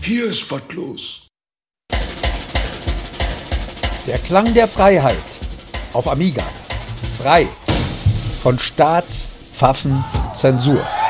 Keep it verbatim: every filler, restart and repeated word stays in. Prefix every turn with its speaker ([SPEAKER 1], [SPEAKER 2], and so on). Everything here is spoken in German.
[SPEAKER 1] Hier ist was los.
[SPEAKER 2] Der Klang der Freiheit auf Amiga. Frei von Staats, Pfaffen, Zensur.